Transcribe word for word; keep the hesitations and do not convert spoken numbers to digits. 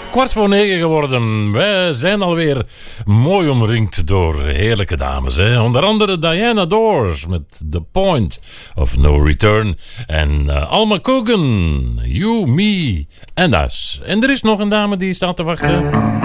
Kwart voor negen geworden. Wij zijn alweer mooi omringd door heerlijke dames. Hè? Onder andere Diana Dors met The Point of No Return. En uh, Alma Cogan, You, Me and Us. En er is nog een dame die staat te wachten.